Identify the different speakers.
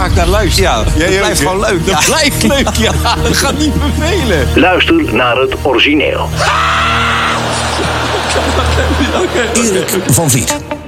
Speaker 1: vaak naar luisteren.
Speaker 2: Ja, het blijft gewoon leuk.
Speaker 1: Dat blijft leuk, ja. Dat gaat niet vervelen.
Speaker 3: Luister naar het origineel.
Speaker 4: Erik van Vliet.